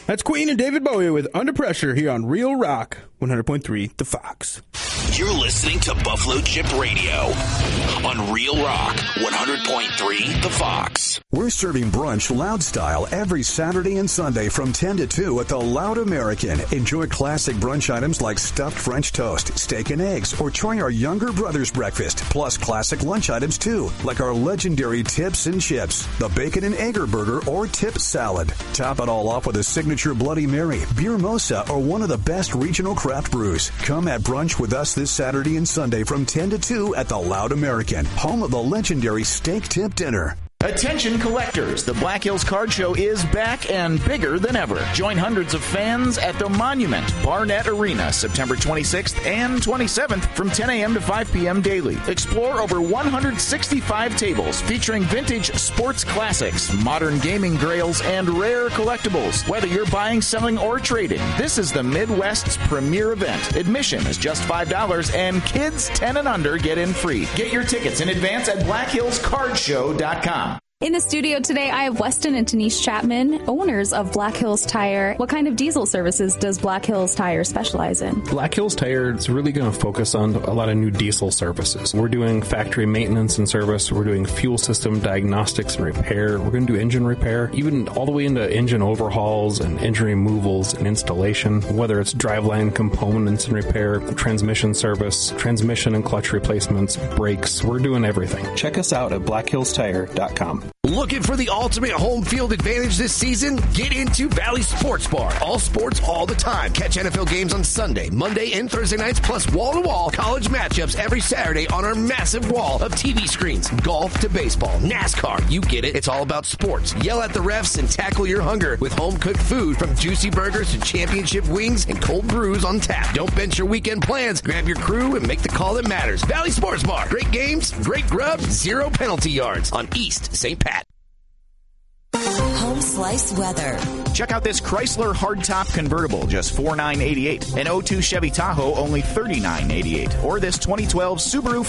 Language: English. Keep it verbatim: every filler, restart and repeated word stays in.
That's Queen and David Bowie with Under Pressure here on Real Rock one hundred point three The Fox. You're listening to Buffalo Chip Radio on Real Rock one hundred point three The Fox. We're serving brunch loud style every Saturday and Sunday from ten to two at the Loud American. Enjoy classic brunch items like stuffed French toast, steak and eggs, or try our younger brother's breakfast, plus classic lunch items too, like our legendary tips and chips, the bacon and egger burger or tip salad. Top it all off with a signature Bloody Mary, beer mosa, or one of the best regional craft brews. Come at brunch with us this Saturday and Sunday from ten to two at the Loud American, home of the legendary steak tip dinner. Attention collectors, the Black Hills Card Show is back and bigger than ever. Join hundreds of fans at the Monument Barnett Arena September twenty-sixth and twenty-seventh from ten a.m. to five p.m. daily. Explore over one hundred sixty-five tables featuring vintage sports classics, modern gaming grails, and rare collectibles. Whether you're buying, selling, or trading, this is the Midwest's premier event. Admission is just five dollars and kids ten and under get in free. Get your tickets in advance at black hills card show dot com. In the studio today, I have Weston and Denise Chapman, owners of Black Hills Tire. What kind of diesel services does Black Hills Tire specialize in? Black Hills Tire is really going to focus on a lot of new diesel services. We're doing factory maintenance and service. We're doing fuel system diagnostics and repair. We're going to do engine repair, even all the way into engine overhauls and engine removals and installation, whether it's driveline components and repair, transmission service, transmission and clutch replacements, brakes. We're doing everything. Check us out at black hills tire dot com. Looking for the ultimate home field advantage this season? Get into Valley Sports Bar. All sports all the time. Catch N F L games on Sunday, Monday, and Thursday nights, plus wall-to-wall college matchups every Saturday on our massive wall of T V screens. Golf to baseball, NASCAR, you get it. It's all about sports. Yell at the refs and tackle your hunger with home-cooked food, from juicy burgers to championship wings and cold brews on tap. Don't bench your weekend plans. Grab your crew and make the call that matters. Valley Sports Bar. Great games, great grub, zero penalty yards on East Saint Pat. Home Slice weather. Check out this Chrysler hardtop convertible, just forty-nine eighty-eight. An oh two Chevy Tahoe, only thirty-nine eighty-eight. Or this twenty twelve Subaru